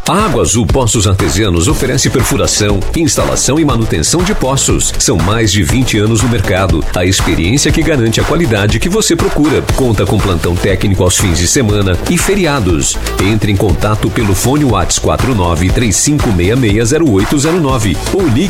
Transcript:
A Água Azul Poços Artesianos oferece perfuração, instalação e manutenção de poços. São mais de 20 anos no mercado. A experiência que garante a qualidade que você procura. Conta com plantão técnico aos fins de semana e feriados. Entre em contato pelo fone WhatsApp 4935660809 ou ligue